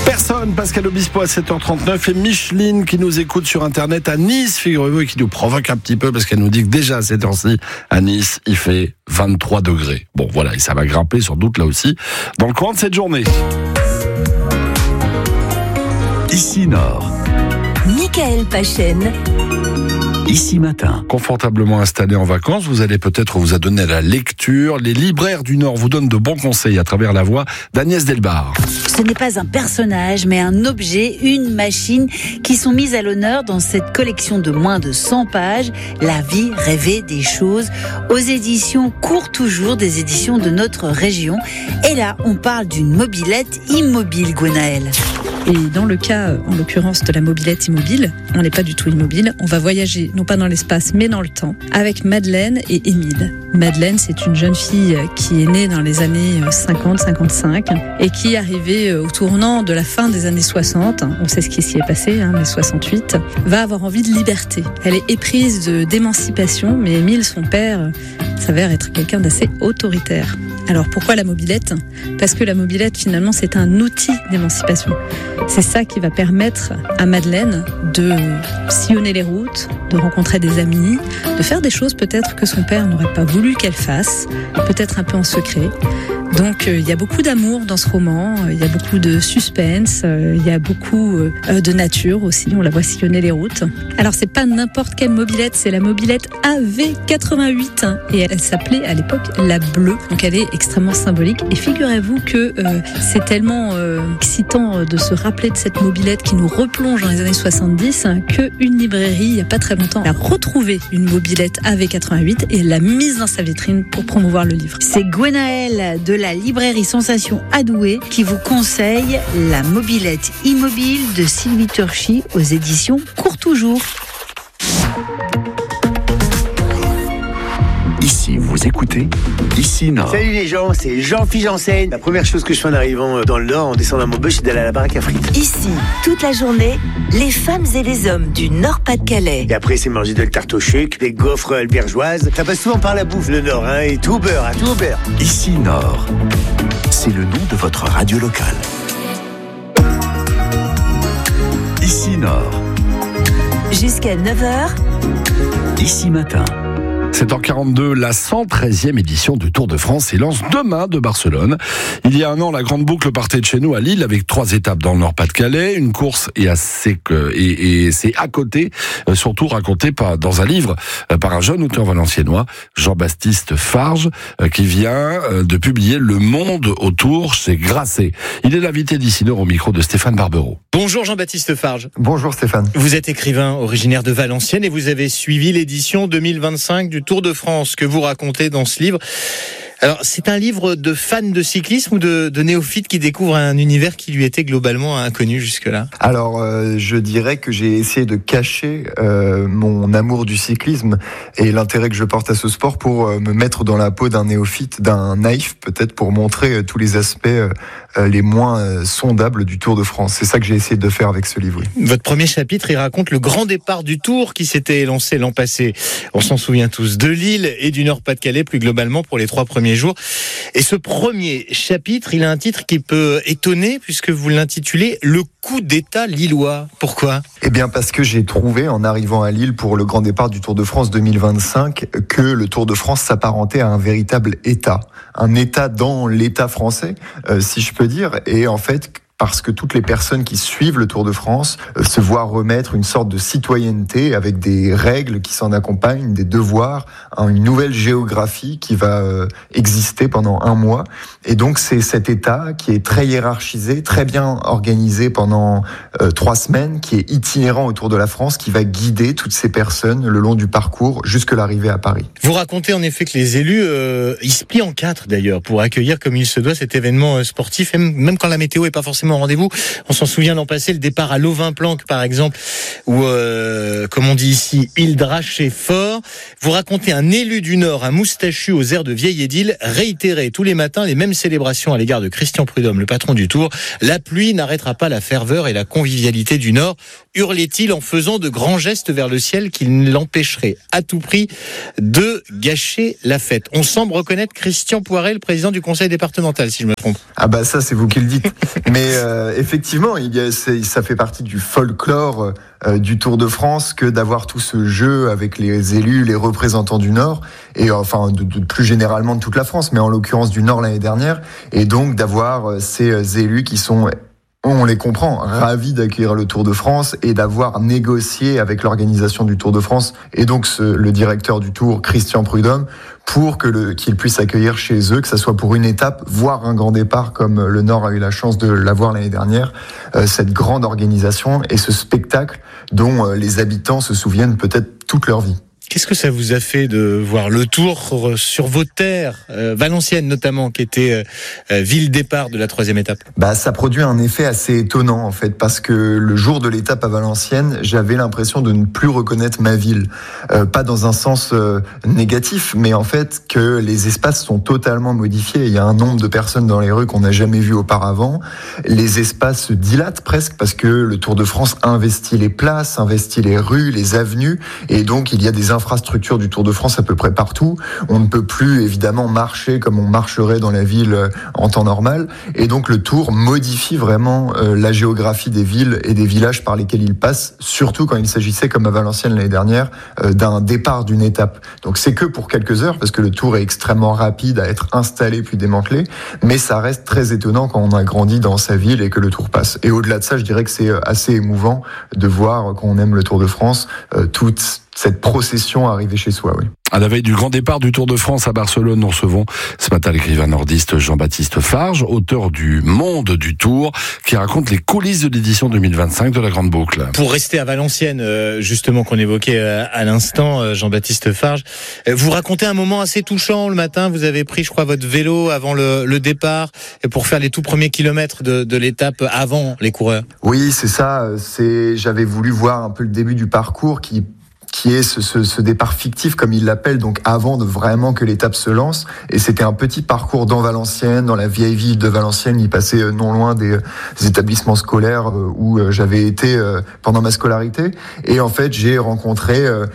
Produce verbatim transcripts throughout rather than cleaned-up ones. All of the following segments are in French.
Personne, Pascal Obispo à sept heures trente-neuf et Micheline qui nous écoute sur internet à Nice, figurez-vous, et qui nous provoque un petit peu parce qu'elle nous dit que déjà à cette heure-ci, à Nice, il fait vingt-trois degrés. Bon voilà, et ça va grimper sans doute là aussi dans le courant de cette journée. Ici Nord. Michael Pachen. Ici Matin. Confortablement installé en vacances, vous allez peut-être vous adonner à la lecture. Les libraires du Nord vous donnent de bons conseils à travers la voix d'Agnès Delbar. Ce n'est pas un personnage, mais un objet, une machine qui sont mises à l'honneur dans cette collection de moins de cent pages, La vie rêvée des choses, aux éditions Court Toujours, des éditions de notre région. Et là, on parle d'une mobilette immobile, Gwenaëlle. Et dans le cas, en l'occurrence, de la mobilette immobile, on n'est pas du tout immobile. On va voyager, non pas dans l'espace, mais dans le temps, avec Madeleine et Émile. Madeleine, c'est une jeune fille qui est née dans les années cinquante cinquante-cinq et qui, arrivée au tournant de la fin des années soixante, on sait ce qui s'y est passé, hein, mai soixante-huit, va avoir envie de liberté. Elle est éprise de, d'émancipation, mais Émile, son père, s'avère être quelqu'un d'assez autoritaire. Alors pourquoi la mobilette ? Parce que la mobilette, finalement, c'est un outil d'émancipation. C'est ça qui va permettre à Madeleine de sillonner les routes, de rencontrer des amis, de faire des choses peut-être que son père n'aurait pas voulu qu'elle fasse, peut-être un peu en secret. Donc euh, il y a beaucoup d'amour dans ce roman, il y a beaucoup de suspense, euh, il y a beaucoup euh, de nature aussi, on la voit sillonner les routes. Alors c'est pas n'importe quelle mobilette, c'est la mobilette A V quatre-vingt-huit et elle, elle s'appelait à l'époque la bleue, donc elle est extrêmement symbolique. Et figurez-vous que euh, c'est tellement euh, excitant de se rappeler de cette mobilette qui nous replonge dans les années soixante-dix hein, qu'une librairie, il n'y a pas très longtemps, a retrouvé une mobilette A V quatre-vingt-huit et l'a mise dans sa vitrine pour promouvoir le livre. C'est Gwenaëlle de la librairie Sensation à Douai qui vous conseille La mobilette immobile de Sylvie Turchi aux éditions Court Toujours. Ici, vous écoutez Ici Nord. Salut les gens, c'est Jean-Philippe Janssen. La première chose que je fais en arrivant dans le Nord, en descendant à Maubeuge, c'est d'aller à la baraque à frites. Ici, toute la journée, les femmes et les hommes du Nord-Pas-de-Calais. Et après, c'est manger de la tarte au chuc, des gaufres albergeoises. Ça passe souvent par la bouffe, le Nord, hein, et tout au beurre, hein, tout au beurre. Ici Nord. C'est le nom de votre radio locale. Ici Nord. Jusqu'à neuf heures. Ici Matin. sept heures quarante-deux, la cent treizième édition du Tour de France s'élance demain de Barcelone. Il y a un an, la grande boucle partait de chez nous à Lille avec trois étapes dans le Nord-Pas-de-Calais. Une course et, assez, et, et c'est à côté, surtout raconté par, dans un livre par un jeune auteur valenciennois, Jean-Baptiste Farge, qui vient de publier Le Monde autour chez Grasset. Il est l'invité d'Ici Nord au micro de Stéphane Barbero. Bonjour Jean-Baptiste Farge. Bonjour Stéphane. Vous êtes écrivain originaire de Valenciennes et vous avez suivi l'édition deux mille vingt-cinq du Tour de France que vous racontez dans ce livre. Alors, c'est un livre de fans de cyclisme ou de, de néophytes qui découvrent un univers qui lui était globalement inconnu jusque-là ? Alors, euh, je dirais que j'ai essayé de cacher euh, mon amour du cyclisme et l'intérêt que je porte à ce sport pour euh, me mettre dans la peau d'un néophyte, d'un naïf, peut-être pour montrer euh, tous les aspects euh, les moins euh, sondables du Tour de France. C'est ça que j'ai essayé de faire avec ce livre. Oui. Votre premier chapitre, il raconte le grand départ du Tour qui s'était lancé l'an passé. On s'en souvient tous, de Lille et du Nord-Pas-de-Calais plus globalement pour les trois premiers jours. Et ce premier chapitre, il a un titre qui peut étonner puisque vous l'intitulez « Le coup d'État lillois ». Pourquoi ? Eh bien parce que j'ai trouvé en arrivant à Lille pour le grand départ du Tour de France deux mille vingt-cinq que le Tour de France s'apparentait à un véritable État. Un État dans l'État français, euh, si je peux dire. Et en fait, parce que toutes les personnes qui suivent le Tour de France euh, se voient remettre une sorte de citoyenneté avec des règles qui s'en accompagnent, des devoirs, hein, une nouvelle géographie qui va euh, exister pendant un mois. Et donc c'est cet État qui est très hiérarchisé, très bien organisé pendant euh, trois semaines, qui est itinérant autour de la France, qui va guider toutes ces personnes le long du parcours jusqu'à l'arrivée à Paris. Vous racontez en effet que les élus, euh, ils se plient en quatre d'ailleurs pour accueillir comme il se doit cet événement euh, sportif, et même, même quand la météo est pas forcément au rendez-vous. On s'en souvient l'an passé, le départ à Lovin-Planck par exemple, où, euh, comme on dit ici, il drachait fort. Vous racontez un élu du Nord, un moustachu aux airs de vieille édile, réitérer tous les matins les mêmes célébrations à l'égard de Christian Prudhomme, le patron du Tour. La pluie n'arrêtera pas la ferveur et la convivialité du Nord, hurlait-il en faisant de grands gestes vers le ciel qui l'empêcheraient à tout prix de gâcher la fête. On semble reconnaître Christian Poiret, le président du conseil départemental, si je me trompe. Ah bah ça, c'est vous qui le dites. Mais euh, effectivement, il y a, c'est, ça fait partie du folklore euh, du Tour de France que d'avoir tout ce jeu avec les élus, les représentants du Nord, et enfin de, de, plus généralement de toute la France, mais en l'occurrence du Nord l'année dernière, et donc d'avoir euh, ces élus qui sont, on les comprend, ravis d'accueillir le Tour de France et d'avoir négocié avec l'organisation du Tour de France et donc ce, le directeur du Tour, Christian Prudhomme, pour que le, qu'ils puissent accueillir chez eux, que ça soit pour une étape, voire un grand départ, comme le Nord a eu la chance de l'avoir l'année dernière, euh, cette grande organisation et ce spectacle dont euh, les habitants se souviennent peut-être toute leur vie. Qu'est-ce que ça vous a fait de voir le Tour sur vos terres, euh, Valenciennes notamment, qui était euh, ville départ de la troisième étape? Bah, ça produit un effet assez étonnant en fait, parce que le jour de l'étape à Valenciennes, j'avais l'impression de ne plus reconnaître ma ville, euh, pas dans un sens euh, négatif, mais en fait que les espaces sont totalement modifiés. Il y a un nombre de personnes dans les rues qu'on n'a jamais vu auparavant. Les espaces se dilatent presque parce que le Tour de France investit les places, investit les rues, les avenues, et donc il y a des infrastructures du Tour de France à peu près partout. On ne peut plus évidemment marcher comme on marcherait dans la ville en temps normal, et donc le Tour modifie vraiment euh, la géographie des villes et des villages par lesquels il passe, surtout quand il s'agissait, comme à Valenciennes l'année dernière, euh, d'un départ d'une étape. Donc c'est que pour quelques heures, parce que le Tour est extrêmement rapide à être installé puis démantelé, mais ça reste très étonnant quand on a grandi dans sa ville et que le Tour passe. Et au-delà de ça, je dirais que c'est assez émouvant de voir, quand on aime le Tour de France, euh, toute cette procession arriver chez soi, oui. À la veille du grand départ du Tour de France à Barcelone, nous recevons ce matin l'écrivain nordiste Jean-Baptiste Farge, auteur du Monde du Tour, qui raconte les coulisses de l'édition deux mille vingt-cinq de la Grande Boucle. Pour rester à Valenciennes, justement, qu'on évoquait à l'instant, Jean-Baptiste Farge, vous racontez un moment assez touchant le matin. Vous avez pris, je crois, votre vélo avant le, le départ pour faire les tout premiers kilomètres de, de l'étape avant les coureurs. Oui, c'est ça. C'est, j'avais voulu voir un peu le début du parcours qui qui est ce, ce, ce départ fictif, comme il l'appelle, donc avant de vraiment que l'étape se lance. Et c'était un petit parcours dans Valenciennes, dans la vieille ville de Valenciennes. Il passait non loin des, des établissements scolaires où j'avais été pendant ma scolarité. Et en fait, j'ai rencontré un,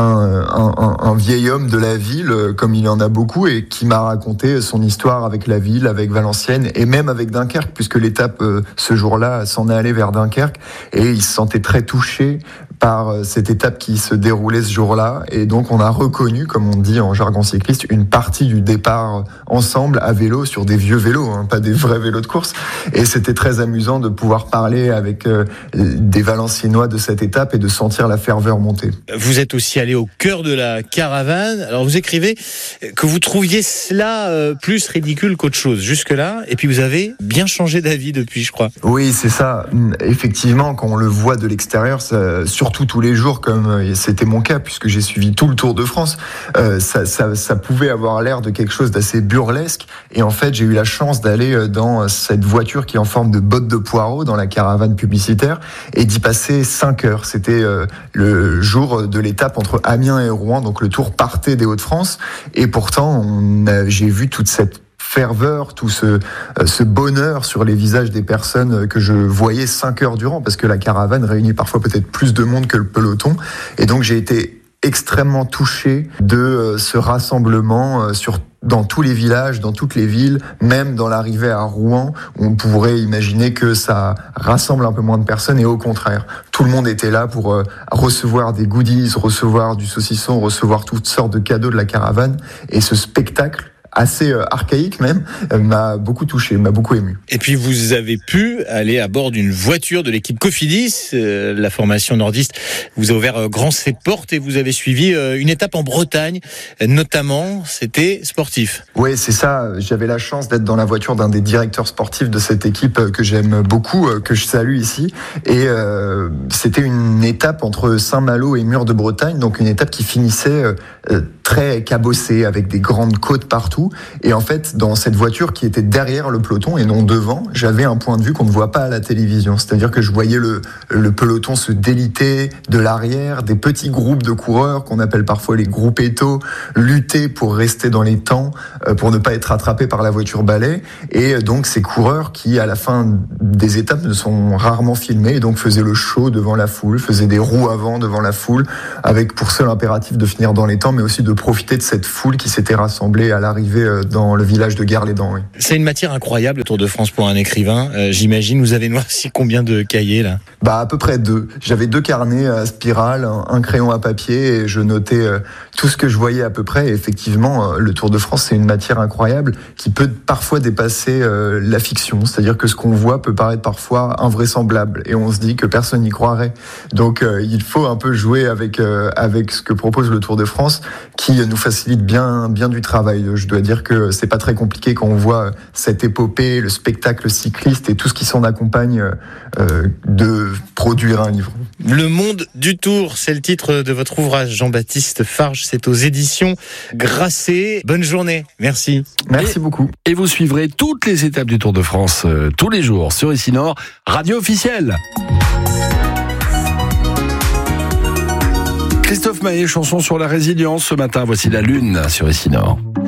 un, un vieil homme de la ville, comme il y en a beaucoup, et qui m'a raconté son histoire avec la ville, avec Valenciennes, et même avec Dunkerque, puisque l'étape, ce jour-là, s'en est allée vers Dunkerque. Et il se sentait très touché par cette étape qui se déroulait ce jour-là, et donc on a reconnu, comme on dit en jargon cycliste, une partie du départ ensemble à vélo sur des vieux vélos, hein, pas des vrais vélos de course, et c'était très amusant de pouvoir parler avec euh, des Valenciennois de cette étape et de sentir la ferveur monter. Vous êtes aussi allé au cœur de la caravane. Alors vous écrivez que vous trouviez cela euh, plus ridicule qu'autre chose jusque-là, et puis vous avez bien changé d'avis depuis, je crois. Oui, c'est ça. Effectivement, quand on le voit de l'extérieur, ça, surtout tous les jours, comme c'était mon cas, puisque j'ai suivi tout le Tour de France, euh, ça, ça, ça pouvait avoir l'air de quelque chose d'assez burlesque. Et en fait, j'ai eu la chance d'aller dans cette voiture qui est en forme de botte de poireaux dans la caravane publicitaire et d'y passer cinq heures. C'était euh, le jour de l'étape entre Amiens et Rouen, donc le Tour partait des Hauts-de-France. Et pourtant, on a, j'ai vu toute cette ferveur, tout ce, ce bonheur sur les visages des personnes que je voyais cinq heures durant, parce que la caravane réunit parfois peut-être plus de monde que le peloton. Et donc j'ai été extrêmement touché de ce rassemblement sur dans tous les villages, dans toutes les villes, même dans l'arrivée à Rouen, où on pourrait imaginer que ça rassemble un peu moins de personnes, et au contraire, tout le monde était là pour euh, recevoir des goodies, recevoir du saucisson, recevoir toutes sortes de cadeaux de la caravane, et ce spectacle assez euh, archaïque même, euh, m'a beaucoup touché, m'a beaucoup ému. Et puis vous avez pu aller à bord d'une voiture de l'équipe Cofidis, euh, la formation nordiste vous a ouvert euh, grand ses portes, et vous avez suivi euh, une étape en Bretagne, euh, notamment, c'était sportif. Oui, c'est ça, j'avais la chance d'être dans la voiture d'un des directeurs sportifs de cette équipe euh, que j'aime beaucoup, euh, que je salue ici, et euh, c'était une étape entre Saint-Malo et Mur de Bretagne, donc une étape qui finissait euh, très cabossée, avec des grandes côtes partout. Et en fait, dans cette voiture qui était derrière le peloton et non devant, j'avais un point de vue qu'on ne voit pas à la télévision. C'est-à-dire que je voyais le, le peloton se déliter de l'arrière, des petits groupes de coureurs qu'on appelle parfois les groupettos, lutter pour rester dans les temps, pour ne pas être attrapés par la voiture balai. Et donc ces coureurs qui, à la fin des étapes, ne sont rarement filmés, et donc faisaient le show devant la foule, faisaient des roues avant devant la foule, avec pour seul impératif de finir dans les temps, mais aussi de profiter de cette foule qui s'était rassemblée à l'arrivée dans le village de Gare-les-Dents. Oui. C'est une matière incroyable, le Tour de France pour un écrivain. Euh, j'imagine, vous avez noirci combien de cahiers là ? Bah à peu près deux. J'avais deux carnets à spirale, un crayon à papier et je notais euh, tout ce que je voyais à peu près. Et effectivement, euh, le Tour de France, c'est une matière incroyable qui peut parfois dépasser euh, la fiction. C'est-à-dire que ce qu'on voit peut paraître parfois invraisemblable et on se dit que personne n'y croirait. Donc euh, il faut un peu jouer avec euh, avec ce que propose le Tour de France, qui nous facilite bien bien du travail. Je dois dire que c'est pas très compliqué quand on voit cette épopée, le spectacle cycliste et tout ce qui s'en accompagne euh, de produire un livre. Le monde du Tour, c'est le titre de votre ouvrage, Jean-Baptiste Farge. C'est aux éditions Grasset. Bonne journée. Merci. Merci et, beaucoup. Et vous suivrez toutes les étapes du Tour de France euh, tous les jours sur Ici Nord, radio officielle. Christophe Maé, chanson sur la résilience ce matin. Voici la lune sur Ici Nord.